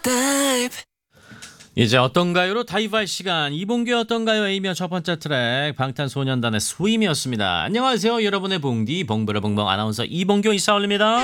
dive. 이제 어떤가요로 다이브할 시간. 이봉규 어떤가요? A며 첫 번째 트랙 방탄소년단의 스윙이었습니다. 안녕하세요 여러분의 봉디 봉브라봉봉 아나운서 이봉규 인사올립니다.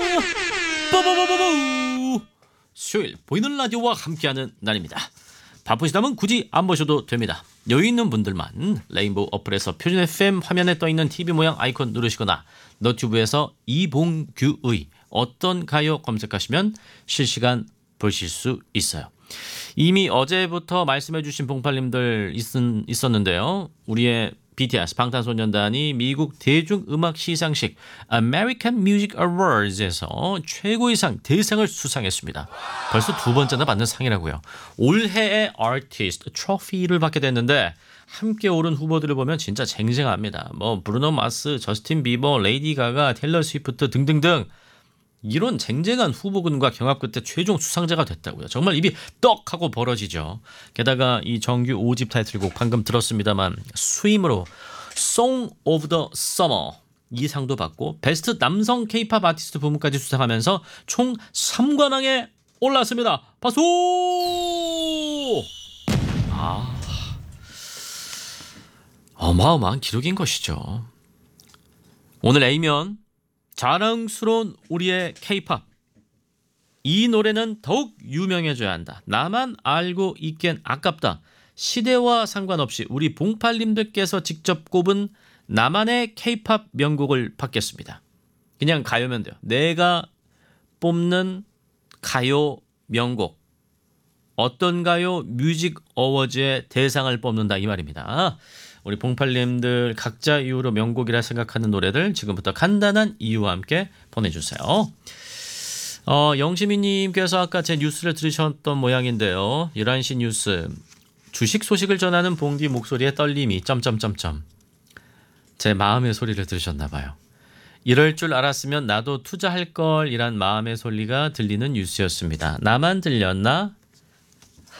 뽀뽀뽀뽀뽀. 수요일 보이는 라디오와 함께하는 날입니다. 바쁘시다면 굳이 안 보셔도 됩니다. 여유 있는 분들만 레인보우 어플에서 표준 FM 화면에 떠있는 TV 모양 아이콘 누르시거나 너튜브에서 이봉규의 어떤 가요 검색하시면 실시간 보실 수 있어요. 이미 어제부터 말씀해주신 봉팔님들 있었는데요. 우리의 BTS 방탄소년단이 미국 대중음악 시상식 American Music Awards에서 최고의상 대상을 수상했습니다. 벌써 두 번째나 받는 상이라고요. 올해의 아티스트 트로피를 받게 됐는데 함께 오른 후보들을 보면 진짜 쟁쟁합니다. 뭐 브루노 마스, 저스틴 비버, 레이디 가가, 테일러 스위프트 등등등 이런 쟁쟁한 후보군과 경합 끝에 최종 수상자가 됐다고요. 정말 입이 떡하고 벌어지죠. 게다가 이 정규 5집 타이틀곡 방금 들었습니다만 스윙으로 Song of the Summer 이 상도 받고 베스트 남성 K-팝 아티스트 부문까지 수상하면서 총 3관왕에 올랐습니다. 박수! 어마어마한 기록인 것이죠. 오늘 A면 자랑스러운 우리의 K-팝. 이 노래는 더욱 유명해져야 한다. 나만 알고 있기엔 아깝다. 시대와 상관없이 우리 봉팔님들께서 직접 꼽은 나만의 K-팝 명곡을 받겠습니다. 그냥 가요면 돼요. 내가 뽑는 가요 명곡. 어떤 가요 뮤직 어워즈의 대상을 뽑는다 이 말입니다. 우리 봉팔님들 각자 이유로 명곡이라 생각하는 노래들 지금부터 간단한 이유와 함께 보내주세요. 영시미님께서 아까 제 뉴스를 들으셨던 모양인데요. 11시 뉴스 주식 소식을 전하는 봉디 목소리의 떨림이 점점점점 제 마음의 소리를 들으셨나 봐요. 이럴 줄 알았으면 나도 투자할 걸 이란 마음의 소리가 들리는 뉴스였습니다. 나만 들렸나?